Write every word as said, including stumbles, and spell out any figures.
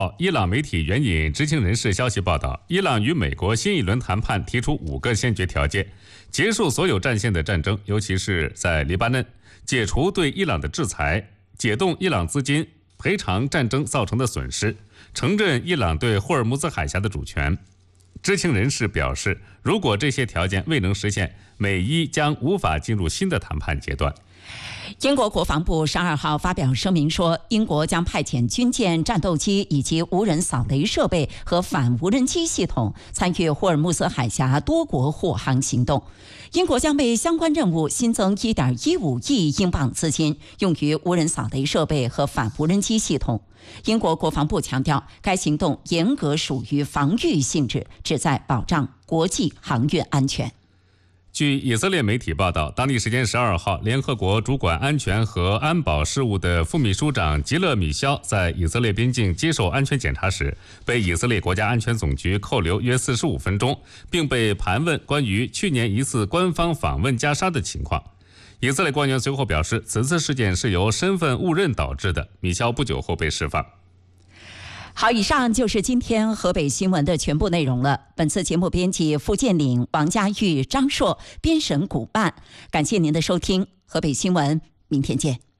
伊朗媒体援引知情人士消息报道，伊朗与美国新一轮谈判提出五个先决条件：结束所有战线的战争，尤其是在黎巴嫩；解除对伊朗的制裁；解冻伊朗资金；赔偿战争造成的损失；承认伊朗对霍尔木兹海峡的主权。知情人士表示，如果这些条件未能实现，美伊将无法进入新的谈判阶段。 英国国防部十二号发表声明说，英国将派遣军舰、战斗机以及无人扫雷设备和反无人机系统参与霍尔木兹海峡多国护航行动。英国将为相关任务新增 一点一五亿英镑资金，用于无人扫雷设备和反无人机系统。英国国防部强调，该行动严格属于防御性质，旨在保障国际航运安全。 据以色列媒体报道，当地时间十二号，联合国主管安全和安保事务的副秘书长吉勒米肖在以色列边境接受安全检查时，被以色列国家安全总局扣留约四十五分钟，并被盘问关于去年一次官方访问加沙的情况。以色列官员随后表示，此次事件是由身份误认导致的。米肖不久后被释放。 好，以上就是今天河北新闻的全部内容了。本次节目编辑付建岭、王佳玉、张硕，编审古办。感谢您的收听，河北新闻，明天见。